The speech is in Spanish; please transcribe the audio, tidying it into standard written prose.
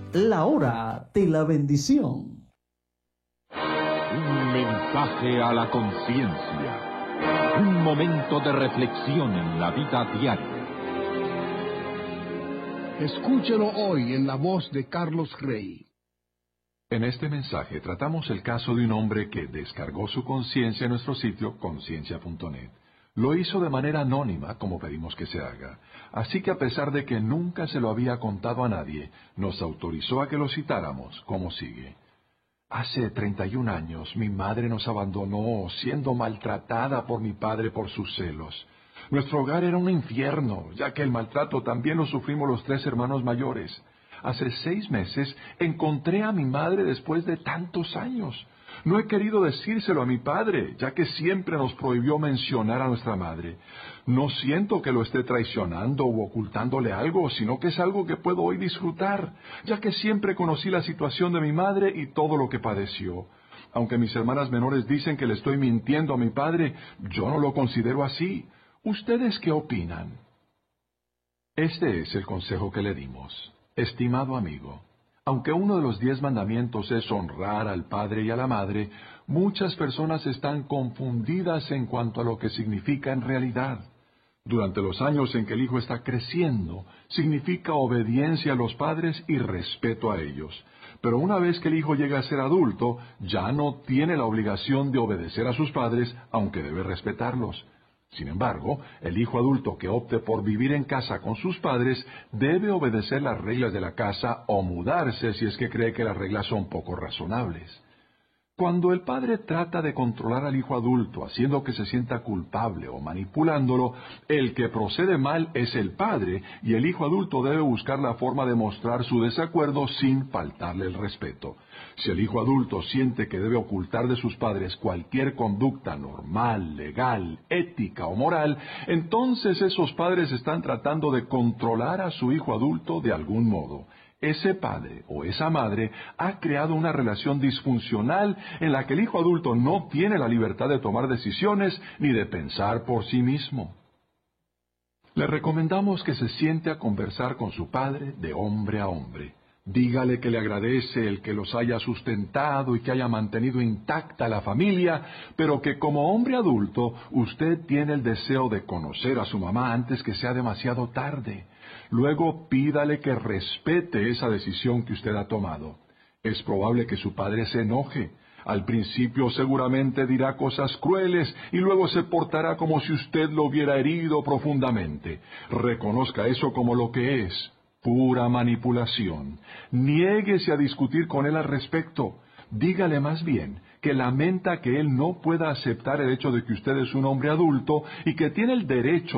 la hora de la bendición. Un mensaje a la conciencia. Un momento de reflexión en la vida diaria. Escúchelo hoy en la voz de Carlos Rey. En este mensaje tratamos el caso de un hombre que descargó su conciencia en nuestro sitio conciencia.net. Lo hizo de manera anónima, como pedimos que se haga. Así que a pesar de que nunca se lo había contado a nadie, nos autorizó a que lo citáramos, como sigue. Hace 31 años mi madre nos abandonó, siendo maltratada por mi padre por sus celos. Nuestro hogar era un infierno, ya que el maltrato también lo sufrimos los 3 hermanos mayores. Hace 6 meses encontré a mi madre después de tantos años. No he querido decírselo a mi padre, ya que siempre nos prohibió mencionar a nuestra madre. No siento que lo esté traicionando u ocultándole algo, sino que es algo que puedo hoy disfrutar, ya que siempre conocí la situación de mi madre y todo lo que padeció. Aunque mis hermanas menores dicen que le estoy mintiendo a mi padre, yo no lo considero así. ¿Ustedes qué opinan? Este es el consejo que le dimos. Estimado amigo, aunque uno de los 10 mandamientos es honrar al padre y a la madre, muchas personas están confundidas en cuanto a lo que significa en realidad. Durante los años en que el hijo está creciendo, significa obediencia a los padres y respeto a ellos. Pero una vez que el hijo llega a ser adulto, ya no tiene la obligación de obedecer a sus padres, aunque debe respetarlos. Sin embargo, el hijo adulto que opte por vivir en casa con sus padres debe obedecer las reglas de la casa o mudarse si es que cree que las reglas son poco razonables. Cuando el padre trata de controlar al hijo adulto haciendo que se sienta culpable o manipulándolo, el que procede mal es el padre y el hijo adulto debe buscar la forma de mostrar su desacuerdo sin faltarle el respeto. Si el hijo adulto siente que debe ocultar de sus padres cualquier conducta normal, legal, ética o moral, entonces esos padres están tratando de controlar a su hijo adulto de algún modo. Ese padre o esa madre ha creado una relación disfuncional en la que el hijo adulto no tiene la libertad de tomar decisiones ni de pensar por sí mismo. Le recomendamos que se siente a conversar con su padre de hombre a hombre. Dígale que le agradece el que los haya sustentado y que haya mantenido intacta la familia, pero que como hombre adulto usted tiene el deseo de conocer a su mamá antes que sea demasiado tarde. Luego pídale que respete esa decisión que usted ha tomado. Es probable que su padre se enoje. Al principio seguramente dirá cosas crueles y luego se portará como si usted lo hubiera herido profundamente. Reconozca eso como lo que es. Pura manipulación. Niéguese a discutir con él al respecto. Dígale más bien que lamenta que él no pueda aceptar el hecho de que usted es un hombre adulto y que tiene el derecho